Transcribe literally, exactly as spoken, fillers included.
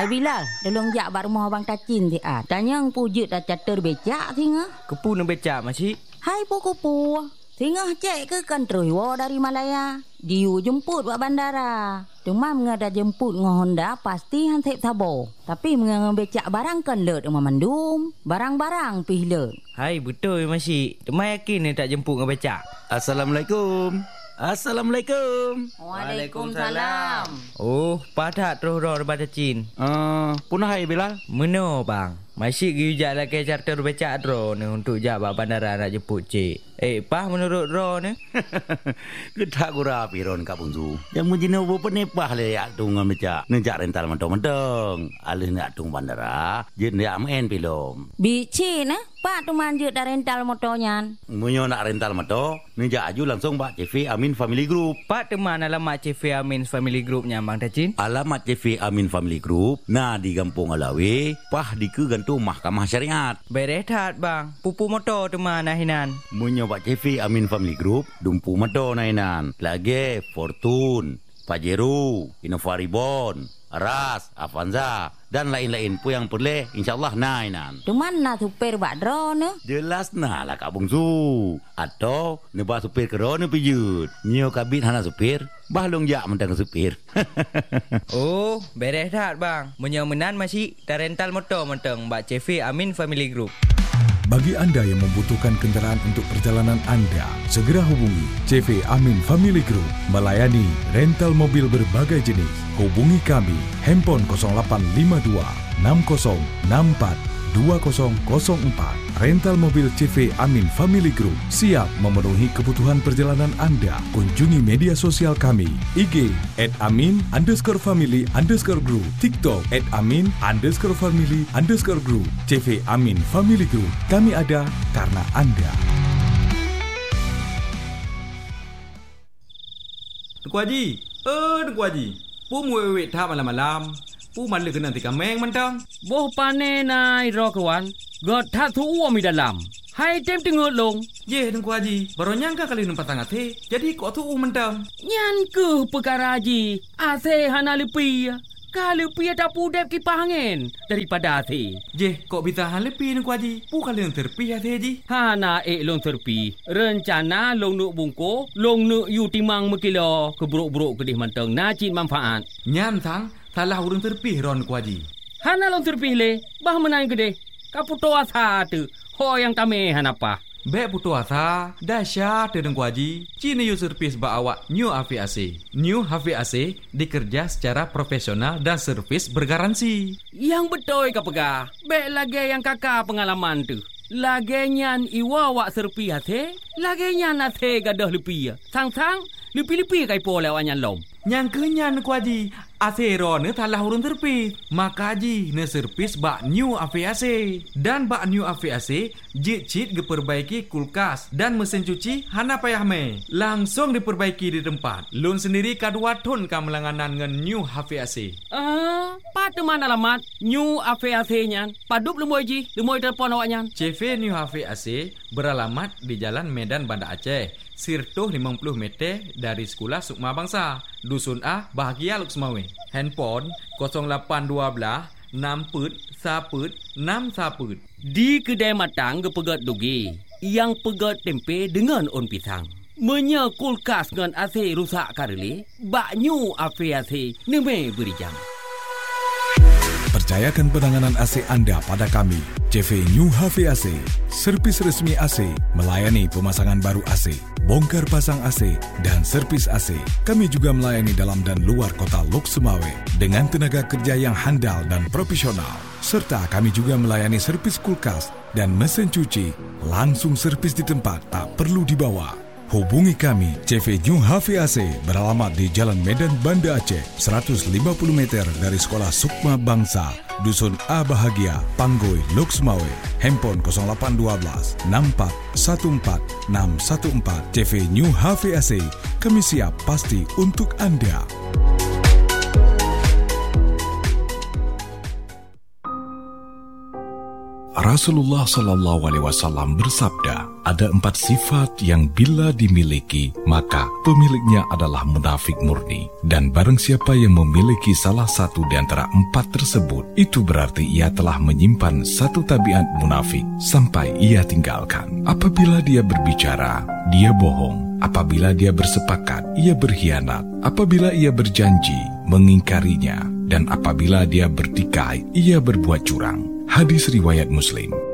Bilal, tolong jak bak rumah abang Tacin ti ah. Tanya pujut dah catur becak singa. Kepu nak becak makcik. Hai puku-pu. Singa cek ke kan terus wa dari Malaya. Diu jemput buat bandara. Demam ngada jemput ngah Honda pasti han sep sabo. Tapi mengang becak barang kan leut rumah mandum. Barang-barang pih leut. Hai betul makcik. Demai yakin ni tak jemput ngah becak. Assalamualaikum. Assalamualaikum. Waalaikumsalam. Oh, padat terus roh daripada Cin. Uh, punah hai Bilal. Meno bang. Masih gijak lah ke charter becak ro ni untuk jawab bandara nak jemput cik. Eh, pah menurut ro ni? Ketak gura piron Kak Bungsu. Yang mujina bo penepah le yak tung becak. Nejak rental mentong-mentong. Alih nak tung bandara, jen dia amen pilom. Bici nah, pak tu manjut dah rental motornya. Munyo nak rental motor, nejak aju langsung Pak C V Amin Family Group. Pak teman alamat C V Amin Family Group nya Bang Tacin. Alamat C V Amin Family Group nah di Kampung Alawi, pah di ke gantung Mahkamah Syariat. Berehat bang, pupu motor teman nahinan. Munyo Pak C V Amin Family Group, dumpu motor nahinan. Lagi Fortune, Pajero, Innova Reborn, Aras, Avanza dan lain-lain pun yang boleh insyaallah nainan. Cuman nak supir bak drone ne? Jelas nah lah Kak Bungsu. Atau nebah supir kerana pijut. Nyo kabit hana supir, bahlong jak mentang supir. Oh, beres dah bang. Menyomenan masih dah rental motor mentang Mbak C V Amin Family Group. Bagi anda yang membutuhkan kenderaan untuk perjalanan anda, segera hubungi C V Amin Family Group melayani rental mobil berbagai jenis. Hubungi kami handphone kosong lapan lima dua enam kosong enam empat dua kosong kosong empat. Rental mobil C V Amin Family Group siap memenuhi kebutuhan perjalanan anda. Kunjungi media sosial kami I G at amin underscore family underscore group, TikTok at amin underscore family underscore group. C V Amin Family Group, kami ada karena anda. Tuku Haji, eh Tuku Haji, pu muwek thap malam-malam. Pu malu kena tika meng mentang. Boh pane nai ro kawan. God that tu uam di dalam. Hai tem tengok long. Ye Tuku Haji, baru nyangka kali numpat tangat he. Jadi kok tu u mentang. Nyan ke perkara Haji. Ase hana lepi. Kalau pi ada pudep kipas angin daripada ase. Je, kok bisa han lepi Tuku Haji? Pu kali yang terpi ase Haji. Hana ek long terpi. Rencana long nuk bungko, long nuk yu timang mekilo keburuk-buruk kedih mentang najib manfaat. Nyan sang salah urang terpih ron Tuku Haji. Hana long terpih le, bah menang gede. Kaputo asa tu. Ho yang tame hanapa. Bek putu asa, dahsyat Tuku Haji. Cina yu servis ba awak New H V A C. New H V A C dikerja secara profesional dan servis bergaransi. Yang betul ka pegah. Bek lagi yang kakak pengalaman tu. Lagi nyan iwa wak serpi hati. Lagi nyan hati gadah lepi. Sang-sang, lepi-lepi kai po lewat nyan lom. Yang kenyan Tuku Haji. Asero ne talah urun terpis. Maka Haji ne servis bak New H V A C. Dan bak New H V A C jit cit diperbaiki kulkas dan mesin cuci hana payah me. Langsung diperbaiki di tempat. Lun sendiri kadua ton kamelanganan ngan New H V A C. Ah, pat mana alamat New H V A C nyan. Padup lemoy Ji, lemoy telefon awak nyan. C V New H V A C beralamat di Jalan Medan Banda Aceh. Sirtuh lima puluh meter dari Sekolah Sukma Bangsa, Dusun A, Bahagia Luksmawe. Handphone kosong lapan dua enam put saput enam saput. Di kedai matang gepegat dugi, yang pegat tempe dengan on pisang. Menya kulkas dengan A C rusak kareli, bak New H V A C neme beri jam. Percayakan penanganan A C anda pada kami, C V New H V A C, servis resmi A C, melayani pemasangan baru A C, bongkar pasang A C, dan servis A C. Kami juga melayani dalam dan luar kota Lok Sumawe dengan tenaga kerja yang handal dan profesional. Serta kami juga melayani servis kulkas dan mesin cuci, langsung servis di tempat, tak perlu dibawa. Hubungi kami, C V New H V A C beralamat di Jalan Medan Banda Aceh, seratus lima puluh meter dari Sekolah Sukma Bangsa, Dusun A Bahagia, Panggoi, Lok Sumawe. Handphone kosong lapan dua enam empat satu empat enam satu empat. C V New H V A C, kami siap pasti untuk anda. Rasulullah Shallallahu Alaihi Wasallam bersabda, ada empat sifat yang bila dimiliki, maka pemiliknya adalah munafik murni. Dan barang siapa yang memiliki salah satu di antara empat tersebut, itu berarti ia telah menyimpan satu tabiat munafik sampai ia tinggalkan. Apabila dia berbicara, dia bohong. Apabila dia bersepakat, ia berkhianat. Apabila ia berjanji, mengingkarinya. Dan apabila dia bertikai, ia berbuat curang. Hadis riwayat Muslim.